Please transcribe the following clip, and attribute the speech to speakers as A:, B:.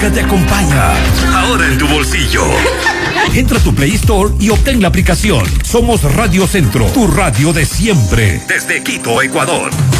A: música te acompaña. Ahora en tu bolsillo. Entra a tu Play Store y obtén la aplicación. Somos Radio Centro, tu radio de siempre. Desde Quito, Ecuador.